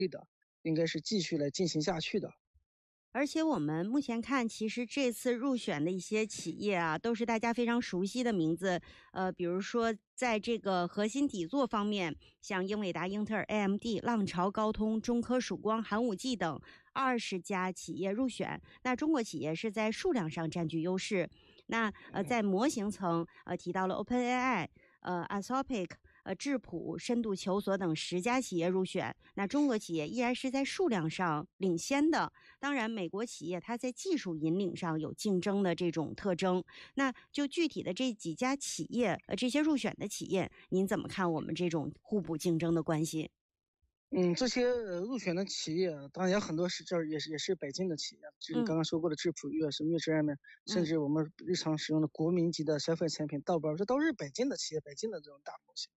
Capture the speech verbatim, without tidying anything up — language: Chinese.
对的，应该是继续来进行下去的。 而且我们目前看，其实这次入选的一些企业啊，都是大家非常熟悉的名字。呃，比如说在这个核心底座方面，像英伟达、英特尔、A M D、浪潮、高通、中科曙光、寒武纪等二十家企业入选。那中国企业是在数量上占据优势。那呃，在模型层，呃，提到了 OpenAI、呃 Anthropic、呃智谱、深度求索等十家企业入选。那中国企业依然是在数量上领先的。当然，美国企业它在技术引领上有竞争的这种特征。那就具体的这几家企业，呃，这些入选的企业，您怎么看我们这种互补竞争的关系？ 嗯，这些呃入选的企业，当然有很多是这儿也是也是北京的企业，就是嗯刚刚说过的智谱、悦什么悦知 M，甚嗯。 至我们日常使用的国民级的消费产品，道宝，这都是北京的企业，北京的这种大模型。